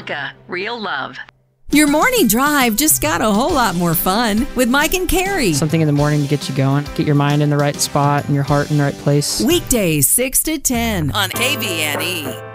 Micah, real love. Your morning drive just got a whole lot more fun with Mike and Carrie. Something in the morning to get you going, get your mind in the right spot and your heart in the right place. Weekdays 6 to 10 on KVNE.